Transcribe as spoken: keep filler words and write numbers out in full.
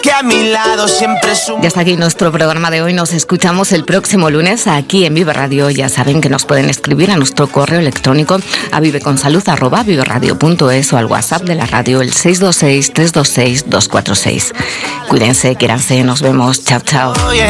que a mi lado siempre es un... Ya está aquí nuestro programa de hoy. Nos escuchamos el próximo lunes aquí en Vive Radio. Ya saben que nos pueden escribir a nuestro correo electrónico a viveconsalud arroba viveradio punto es o al WhatsApp de la radio el seis dos seis, tres dos seis, dos cuatro seis. Cuídense, quiéranse, nos vemos. Chao, chao. Oye,